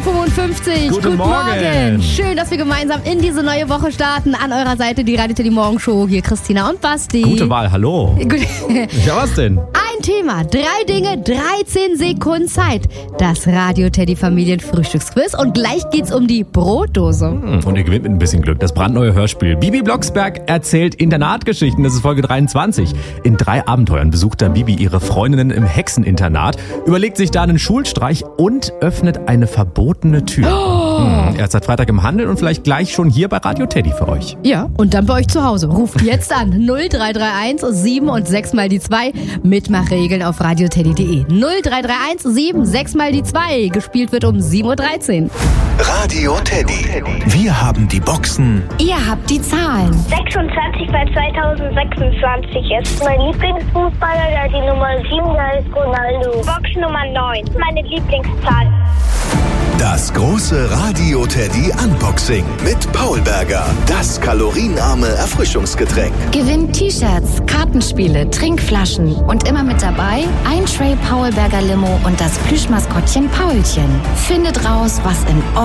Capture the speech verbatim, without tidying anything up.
fünfundfünfzig. Guten, Guten Morgen. Morgen. Schön, dass wir gemeinsam in diese neue Woche starten. An eurer Seite die Radio Teddy Morgenshow. Hier Christina und Basti. Gute Wahl, hallo. Ja, was denn? Ein Thema, drei Dinge, dreizehn Sekunden Zeit. Das Radio Teddy Familien Frühstücksquiz. Und gleich geht's um die Brotdose. Und ihr gewinnt mit ein bisschen Glück das brandneue Hörspiel. Bibi Blocksberg erzählt Internatgeschichten. Das ist Folge dreiundzwanzig. In drei Abenteuern besucht dann Bibi ihre Freundinnen im Hexeninternat, überlegt sich da einen Schulstreich und öffnet eine verbotene Tür. Oh. Hm, erst seit Freitag im Handel und vielleicht gleich schon hier bei Radio Teddy für euch. Ja, und dann bei euch zu Hause. Ruft jetzt an null drei drei eins sieben und sechs mal die zwei. Mitmachregeln auf radioteddy punkt de. null drei drei eins sieben sechs mal die zwei. Gespielt wird um sieben Uhr dreizehn. Radio Teddy. Wir haben die Boxen. Ihr habt die Zahlen. sechsundzwanzig bei zweitausendsechsundzwanzig ist mein Lieblingsfußballer, der die Nummer sieben, der ist Ronaldo. Box Nummer neun, meine Lieblingszahl. Das große Radio Teddy Unboxing mit Paul Berger. Das kalorienarme Erfrischungsgetränk. Gewinnt T-Shirts, Kartenspiele, Trinkflaschen und immer mit dabei ein Tray Paul Berger Limo und das Plüschmaskottchen Paulchen. Findet raus, was in